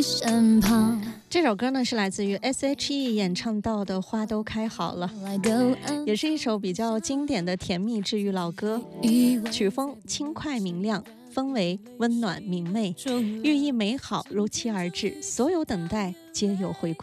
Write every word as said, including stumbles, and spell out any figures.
你身旁。 这首歌呢是来自于 S H E 演唱到的《花都开好了》，也是一首比较经典的甜蜜治愈老歌，曲风轻快明亮，氛围温暖明媚，寓意美好如期而至，所有等待皆有回馈。